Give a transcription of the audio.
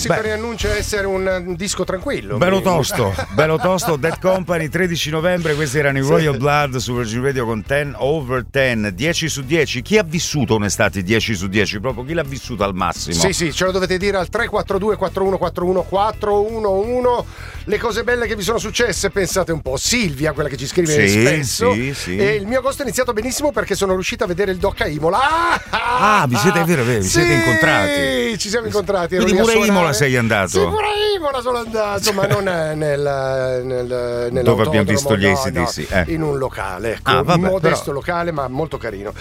preannuncia essere un disco tranquillo. Bello tosto, Dead Company, 13 novembre, questi erano i Royal Blood su Virgin Radio con 10 over 10, 10 su 10. Chi ha vissuto un'estate 10 su 10? Proprio chi l'ha vissuta al massimo? Sì, ce lo dovete dire al 342 4141 411 le cose belle che vi sono successe. Pensate un po', Silvia, quella che ci scrive spesso. Sì. E il mio agosto è iniziato benissimo perché sono riuscita a vedere il doc a Imola. Vi siete incontrati? Ci siamo incontrati. Quindi pure a Imola sei andato? Sì, pure a Imola sono andato, ma non nel dove abbiamo visto gli ACDC. In un locale, ecco, un modesto locale, ma molto carino.